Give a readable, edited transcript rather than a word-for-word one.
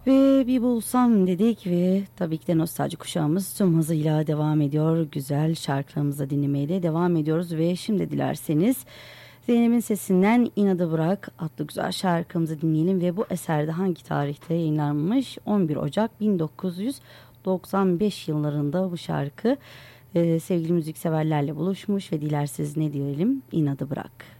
Ve bir bulsam dedik ve tabii ki de nostalji kuşağımız tüm hızıyla devam ediyor. Güzel şarkılarımızı dinlemeye de devam ediyoruz ve şimdi dilerseniz Zeynep'in sesinden İnadı Bırak adlı güzel şarkımızı dinleyelim ve bu eserde hangi tarihte yayınlanmış? 11 Ocak 1995 yıllarında bu şarkı sevgili müzikseverlerle buluşmuş ve dilerseniz ne diyelim? İnadı Bırak.